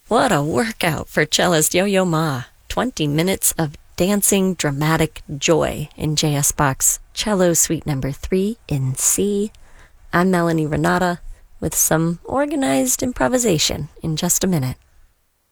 What a workout for cellist Yo-Yo Ma. 20 minutes of dancing dramatic joy in J.S. Bach's Cello Suite No. 3 in C. I'm Melanie Renata with some organized improvisation in just a minute.